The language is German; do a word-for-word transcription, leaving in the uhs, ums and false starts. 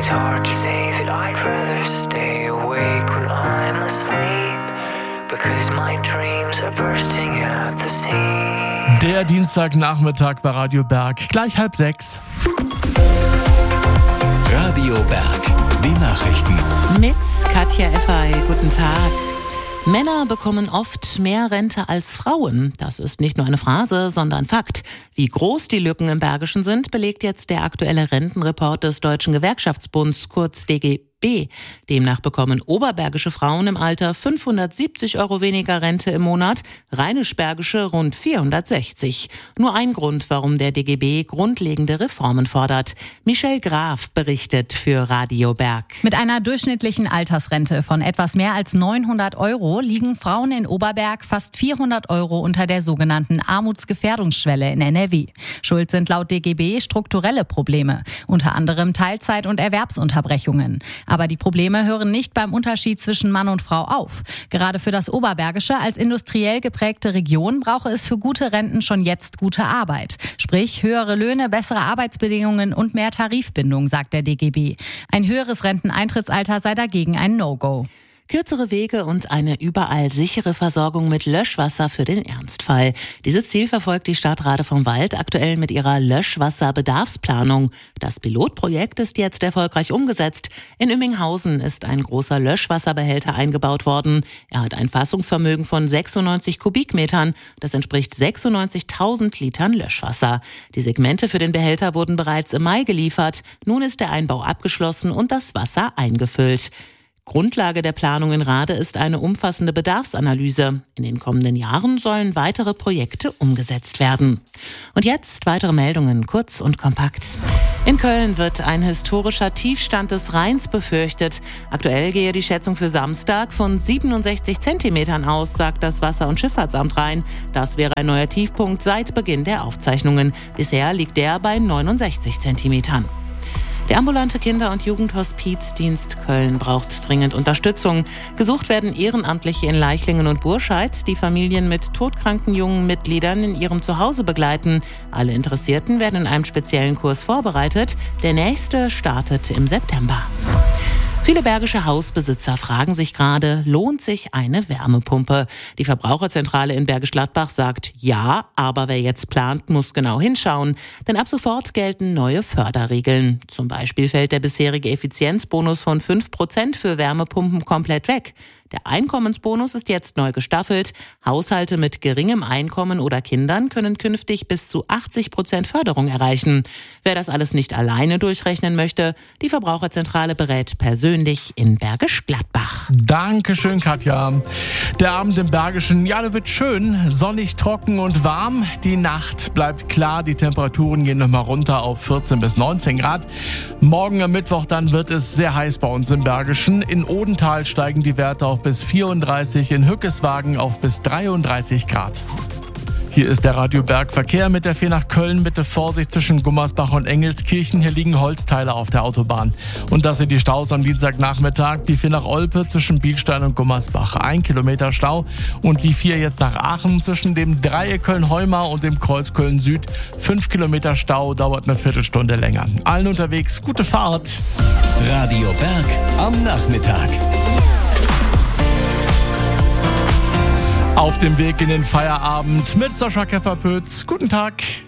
It's hard to say that I'd rather stay awake when I'm asleep, because my dreams are bursting at the seams. Der Dienstagnachmittag bei Radio Berg, gleich halb sechs. Radio Berg, die Nachrichten. Mit Katja Effay, guten Tag. Männer bekommen oft mehr Rente als Frauen. Das ist nicht nur eine Phrase, sondern Fakt. Wie groß die Lücken im Bergischen sind, belegt jetzt der aktuelle Rentenreport des Deutschen Gewerkschaftsbunds, kurz D G B. Demnach bekommen oberbergische Frauen im Alter fünfhundertsiebzig Euro weniger Rente im Monat, rheinisch-bergische rund vierhundertsechzig. Nur ein Grund, warum der D G B grundlegende Reformen fordert. Michelle Graf berichtet für Radio Berg. Mit einer durchschnittlichen Altersrente von etwas mehr als neunhundert Euro liegen Frauen in Oberberg fast vierhundert Euro unter der sogenannten Armutsgefährdungsschwelle in N R W. Schuld sind laut D G B strukturelle Probleme, unter anderem Teilzeit- und Erwerbsunterbrechungen. Aber die Probleme hören nicht beim Unterschied zwischen Mann und Frau auf. Gerade für das Oberbergische als industriell geprägte Region brauche es für gute Renten schon jetzt gute Arbeit. Sprich höhere Löhne, bessere Arbeitsbedingungen und mehr Tarifbindung, sagt der D G B. Ein höheres Renteneintrittsalter sei dagegen ein No-Go. Kürzere Wege und eine überall sichere Versorgung mit Löschwasser für den Ernstfall. Dieses Ziel verfolgt die Stadt Rade vom Wald aktuell mit ihrer Löschwasserbedarfsplanung. Das Pilotprojekt ist jetzt erfolgreich umgesetzt. In Ümminghausen ist ein großer Löschwasserbehälter eingebaut worden. Er hat ein Fassungsvermögen von sechsundneunzig Kubikmetern. Das entspricht sechsundneunzigtausend Litern Löschwasser. Die Segmente für den Behälter wurden bereits im Mai geliefert. Nun ist der Einbau abgeschlossen und das Wasser eingefüllt. Grundlage der Planung in Rade ist eine umfassende Bedarfsanalyse. In den kommenden Jahren sollen weitere Projekte umgesetzt werden. Und jetzt weitere Meldungen, kurz und kompakt. In Köln wird ein historischer Tiefstand des Rheins befürchtet. Aktuell gehe die Schätzung für Samstag von siebenundsechzig Zentimetern aus, sagt das Wasser- und Schifffahrtsamt Rhein. Das wäre ein neuer Tiefpunkt seit Beginn der Aufzeichnungen. Bisher liegt der bei neunundsechzig Zentimetern. Der ambulante Kinder- und Jugendhospizdienst Köln braucht dringend Unterstützung. Gesucht werden Ehrenamtliche in Leichlingen und Burscheid, die Familien mit todkranken jungen Mitgliedern in ihrem Zuhause begleiten. Alle Interessierten werden in einem speziellen Kurs vorbereitet. Der nächste startet im September. Viele bergische Hausbesitzer fragen sich gerade, lohnt sich eine Wärmepumpe? Die Verbraucherzentrale in Bergisch Gladbach sagt ja, aber wer jetzt plant, muss genau hinschauen. Denn ab sofort gelten neue Förderregeln. Zum Beispiel fällt der bisherige Effizienzbonus von fünf Prozent für Wärmepumpen komplett weg. Der Einkommensbonus ist jetzt neu gestaffelt. Haushalte mit geringem Einkommen oder Kindern können künftig bis zu achtzig Prozent Förderung erreichen. Wer das alles nicht alleine durchrechnen möchte, die Verbraucherzentrale berät persönlich in Bergisch Gladbach. Dankeschön, Katja. Der Abend im Bergischen, ja, der wird schön, sonnig, trocken und warm. Die Nacht bleibt klar, die Temperaturen gehen nochmal runter auf vierzehn bis neunzehn Grad. Morgen am Mittwoch dann wird es sehr heiß bei uns im Bergischen. In Odenthal steigen die Werte auf bis vierunddreißig, in Hückeswagen auf bis dreiunddreißig Grad. Hier ist der Radio Berg Verkehr mit der vier nach Köln. Bitte Vorsicht zwischen Gummersbach und Engelskirchen. Hier liegen Holzteile auf der Autobahn. Und das sind die Staus am Dienstagnachmittag. Die vier nach Olpe zwischen Bielstein und Gummersbach. Ein Kilometer Stau. Und die vier jetzt nach Aachen zwischen dem Dreieck Köln-Heumar und dem Kreuz Köln-Süd. Fünf Kilometer Stau, dauert eine Viertelstunde länger. Allen unterwegs, gute Fahrt. Radio Berg am Nachmittag. Auf dem Weg in den Feierabend mit Sascha Kefferpütz. Guten Tag.